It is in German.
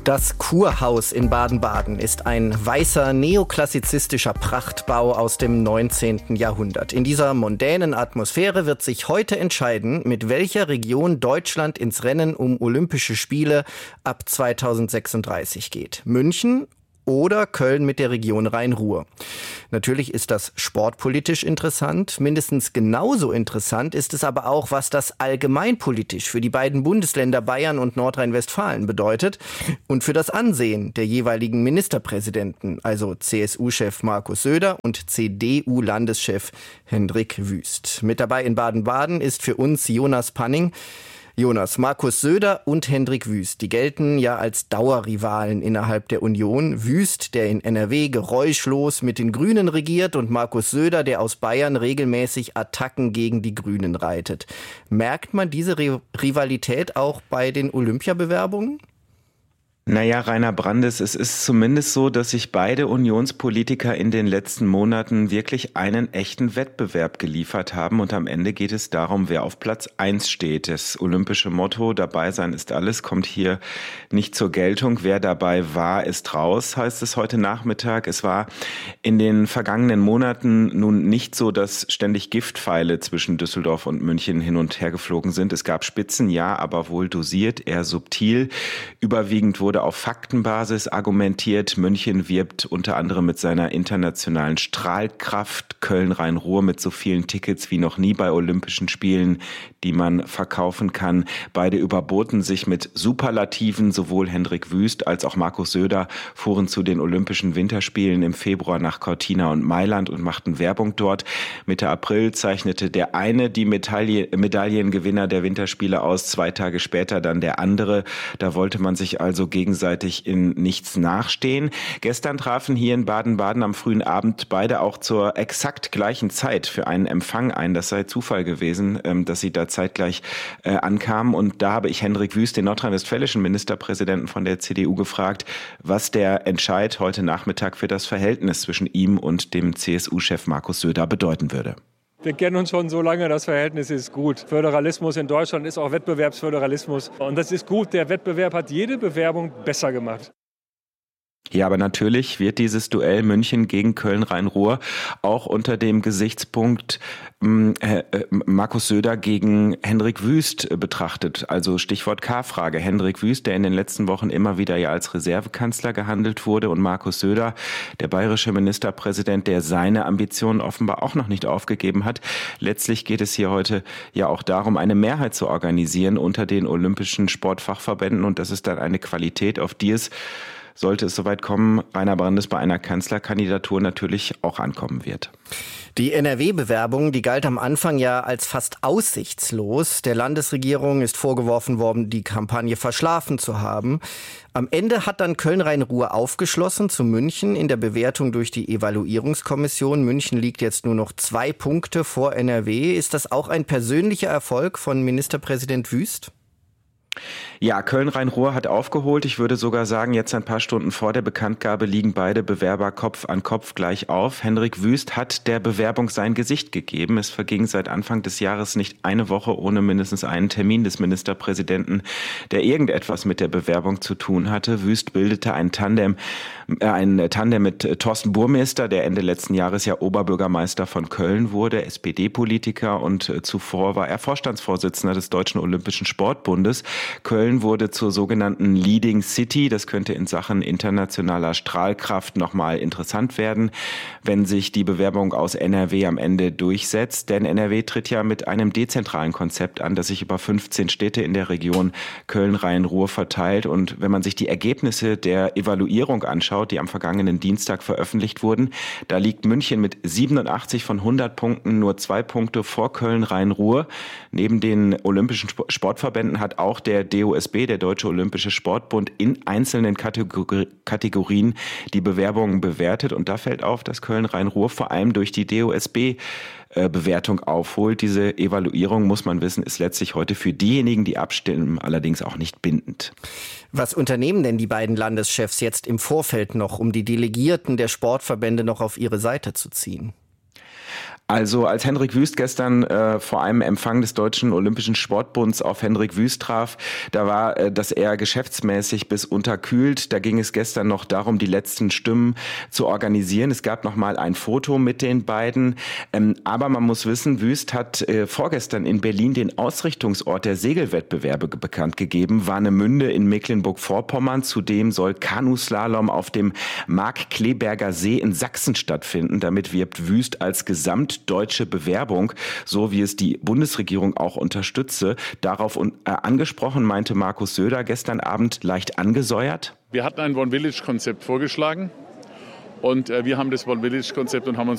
Das Kurhaus in Baden-Baden ist ein weißer neoklassizistischer Prachtbau aus dem 19. Jahrhundert. In dieser mondänen Atmosphäre wird sich heute entscheiden, mit welcher Region Deutschland ins Rennen um Olympische Spiele ab 2036 geht. München oder Köln mit der Region Rhein-Ruhr. Natürlich ist das sportpolitisch interessant. Mindestens genauso interessant ist es aber auch, was das allgemeinpolitisch für die beiden Bundesländer Bayern und Nordrhein-Westfalen bedeutet und für das Ansehen der jeweiligen Ministerpräsidenten, also CSU-Chef Markus Söder und CDU-Landeschef Hendrik Wüst. Mit dabei in Baden-Baden ist für uns Jonas Panning. Jonas, Markus Söder und Hendrik Wüst, die gelten ja als Dauerrivalen innerhalb der Union. Wüst, der in NRW geräuschlos mit den Grünen regiert, und Markus Söder, der aus Bayern regelmäßig Attacken gegen die Grünen reitet. Merkt man diese Rivalität auch bei den Olympiabewerbungen? Naja, Rainer Brandes, es ist zumindest so, dass sich beide Unionspolitiker in den letzten Monaten wirklich einen echten Wettbewerb geliefert haben. Und am Ende geht es darum, wer auf Platz 1 steht. Das olympische Motto, dabei sein ist alles, kommt hier nicht zur Geltung. Wer dabei war, ist raus, heißt es heute Nachmittag. Es war in den vergangenen Monaten nun nicht so, dass ständig Giftpfeile zwischen Düsseldorf und München hin und her geflogen sind. Es gab Spitzen, ja, aber wohl dosiert, eher subtil. Überwiegend wurde auf Faktenbasis argumentiert. München wirbt unter anderem mit seiner internationalen Strahlkraft. Köln-Rhein-Ruhr mit so vielen Tickets wie noch nie bei Olympischen Spielen, die man verkaufen kann. Beide überboten sich mit Superlativen. Sowohl Hendrik Wüst als auch Markus Söder fuhren zu den Olympischen Winterspielen im Februar nach Cortina und Mailand und machten Werbung dort. Mitte April zeichnete der eine die Medaillengewinner der Winterspiele aus, 2 Tage später dann der andere. Da wollte man sich also gegenseitig in nichts nachstehen. Gestern trafen hier in Baden-Baden am frühen Abend beide auch zur exakt gleichen Zeit für einen Empfang ein. Das sei Zufall gewesen, dass sie da zeitgleich ankamen. Und da habe ich Hendrik Wüst, den nordrhein-westfälischen Ministerpräsidenten von der CDU, gefragt, was der Entscheid heute Nachmittag für das Verhältnis zwischen ihm und dem CSU-Chef Markus Söder bedeuten würde. Wir kennen uns schon so lange, das Verhältnis ist gut. Föderalismus in Deutschland ist auch Wettbewerbsföderalismus. Und das ist gut, der Wettbewerb hat jede Bewerbung besser gemacht. Ja, aber natürlich wird dieses Duell München gegen Köln-Rhein-Ruhr auch unter dem Gesichtspunkt Markus Söder gegen Hendrik Wüst betrachtet. Also Stichwort K-Frage. Hendrik Wüst, der in den letzten Wochen immer wieder ja als Reservekanzler gehandelt wurde, und Markus Söder, der bayerische Ministerpräsident, der seine Ambitionen offenbar auch noch nicht aufgegeben hat. Letztlich geht es hier heute ja auch darum, eine Mehrheit zu organisieren unter den olympischen Sportfachverbänden, und das ist dann eine Qualität, auf die es, sollte es soweit kommen, Rainer Brandes, bei einer Kanzlerkandidatur natürlich auch ankommen wird. Die NRW-Bewerbung, die galt am Anfang ja als fast aussichtslos. Der Landesregierung ist vorgeworfen worden, die Kampagne verschlafen zu haben. Am Ende hat dann Köln-Rhein-Ruhr aufgeschlossen zu München in der Bewertung durch die Evaluierungskommission. München liegt jetzt nur noch 2 Punkte vor NRW. Ist das auch ein persönlicher Erfolg von Ministerpräsident Wüst? Ja, Köln-Rhein-Ruhr hat aufgeholt. Ich würde sogar sagen, jetzt ein paar Stunden vor der Bekanntgabe liegen beide Bewerber Kopf an Kopf gleich auf. Hendrik Wüst hat der Bewerbung sein Gesicht gegeben. Es verging seit Anfang des Jahres nicht eine Woche ohne mindestens einen Termin des Ministerpräsidenten, der irgendetwas mit der Bewerbung zu tun hatte. Wüst bildete ein Tandem mit Thorsten Burmester, der Ende letzten Jahres ja Oberbürgermeister von Köln wurde, SPD-Politiker, und zuvor war er Vorstandsvorsitzender des Deutschen Olympischen Sportbundes. Köln wurde zur sogenannten Leading City. Das könnte in Sachen internationaler Strahlkraft nochmal interessant werden, wenn sich die Bewerbung aus NRW am Ende durchsetzt. Denn NRW tritt ja mit einem dezentralen Konzept an, das sich über 15 Städte in der Region Köln-Rhein-Ruhr verteilt. Und wenn man sich die Ergebnisse der Evaluierung anschaut, die am vergangenen Dienstag veröffentlicht wurden, da liegt München mit 87 von 100 Punkten nur 2 Punkte vor Köln-Rhein-Ruhr. Neben den Olympischen Sportverbänden hat auch der DOSB, der Deutsche Olympische Sportbund, in einzelnen Kategorien die Bewerbungen bewertet. Und da fällt auf, dass Köln-Rhein-Ruhr vor allem durch die DOSB-Bewertung aufholt. Diese Evaluierung, muss man wissen, ist letztlich heute für diejenigen, die abstimmen, allerdings auch nicht bindend. Was unternehmen denn die beiden Landeschefs jetzt im Vorfeld noch, um die Delegierten der Sportverbände noch auf ihre Seite zu ziehen? Also als Hendrik Wüst gestern vor einem Empfang des Deutschen Olympischen Sportbunds auf Hendrik Wüst traf, da war das eher geschäftsmäßig bis unterkühlt. Da ging es gestern noch darum, die letzten Stimmen zu organisieren. Es gab noch mal ein Foto mit den beiden. Aber man muss wissen, Wüst hat vorgestern in Berlin den Ausrichtungsort der Segelwettbewerbe bekannt gegeben. Warnemünde in Mecklenburg-Vorpommern. Zudem soll Kanuslalom auf dem Markkleeberger See in Sachsen stattfinden. Damit wirbt Wüst als gesamtdeutsche Bewerbung, so wie es die Bundesregierung auch unterstütze. Darauf angesprochen meinte Markus Söder gestern Abend leicht angesäuert. Wir hatten ein One-Village-Konzept vorgeschlagen und wir haben das One-Village-Konzept und haben uns